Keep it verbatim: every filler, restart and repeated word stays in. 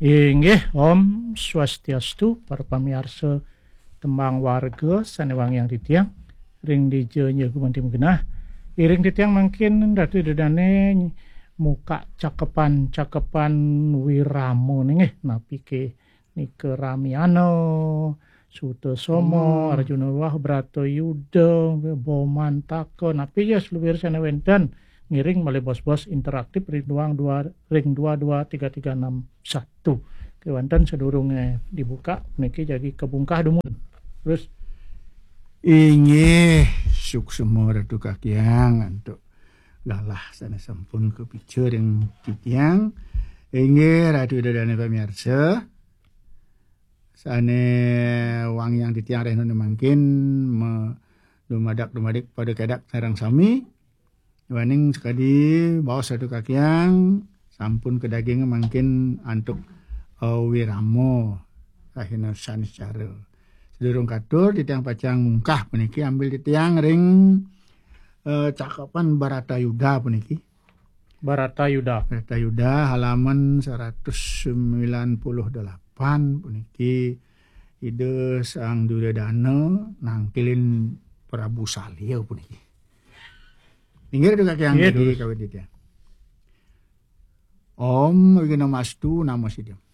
Inggih Om Swastiastu para pamirsa tembang warga sanewang yang ditiang ring dijenya gumanti genah iring ditiang makin datu dedane muka cakepan-cakepan wiramo nih napi ke Nike Ramiano Sutosomo hmm. Arjuna Wah Brato Yuda Bomantaka napi ya seluwir sana wenten ngiring malih bos-bos interaktif ring doang dua ring dua dua tiga tiga enam satu kewanten sedurungnya dibuka niki jadi kebungkah dumun terus inggih suksema ratu kakiang untuk lalah sana sampun kepicu yang titiang inggih ratu dadane pamirsa sane wang yang titiang rehno mangkin dumadak dumadik pada kadak sarang sami waning sekadi bawa satu kakiang sampun ke daging mangkin antuk uh, wiramo kahina sanis cara sedurung katur titiang pacang mungkah puniki ambil titiang ring uh, cakapan Barata Yuda puniki Barata Yuda Barata Yuda halaman seratus sembilan puluh delapan puniki ide sang Duryodana nangkilin Prabu Salya puniki inggih itu kakek yang jadi kawin titiang Om Wigena Mastu namo sidam